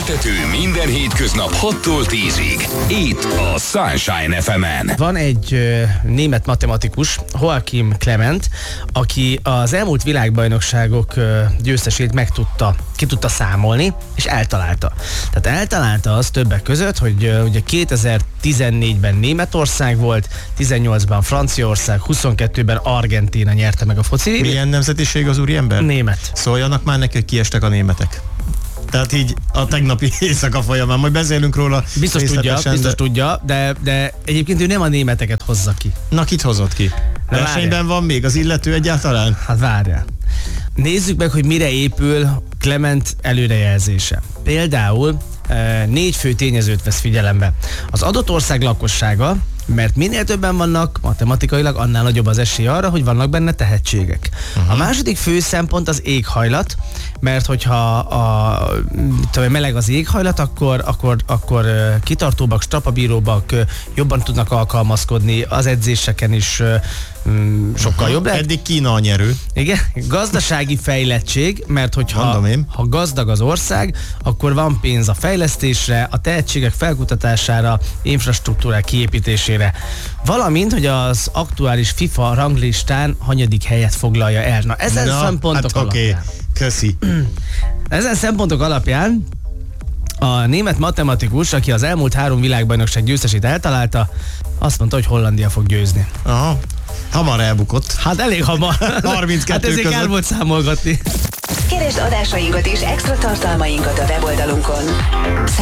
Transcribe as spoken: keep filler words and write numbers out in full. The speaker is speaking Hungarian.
Keltető minden hétköznap hattól tízig. Itt a Sunshine ef emen. Van egy ö, német matematikus, Joachim Clement, aki az elmúlt világbajnokságok ö, győztesét meg tudta, ki tudta számolni, és eltalálta. Tehát eltalálta az többek között, hogy ö, ugye kétezer-tizennégyben Németország volt, tizennyolcban Franciaország, huszonkettőben Argentína nyerte meg a foci. Milyen nemzetiség az úriember? Német. Szóljanak már neki, hogy kiestek a németek. Tehát így a tegnapi éjszaka folyamán, majd beszélünk róla. Biztos tudja, biztos de... tudja, de, de egyébként ő nem a németeket hozza ki. Na, kit hozott ki? Na, versenyben várjál. van még az illető egyáltalán? Hát várjál. Nézzük meg, hogy mire épül Clement előrejelzése. Például négy fő tényezőt vesz figyelembe. Az adott ország lakossága, mert minél többen vannak matematikailag, annál nagyobb az esély arra, hogy vannak benne tehetségek. Uh-huh. A második fő szempont az éghajlat, mert hogyha a, tudom, meleg az éghajlat, akkor, akkor, akkor kitartóbbak, strapabíróbbak, jobban tudnak alkalmazkodni, az edzéseken is mm, sokkal uh-huh. jobb lehet. Eddig Kína a nyerő. Igen, gazdasági fejlettség, mert hogyha ha gazdag az ország, akkor van pénz a fejlesztésre, a tehetségek felkutatására, infrastruktúrák kiépítésére. Valamint, hogy az aktuális FIFA ranglistán hanyadik helyet foglalja el. Na, ezen Na, szempontok hát alapján. Okay. Köszi. Ezen szempontok alapján a német matematikus, aki az elmúlt három világbajnokság győztesét eltalálta, azt mondta, hogy Hollandia fog győzni. Aha. Hamar elbukott. Hát elég hamar. harminckettő hát ezért között. kell volt számolgatni. Keresd adásainkat és extra tartalmainkat a weboldalunkon.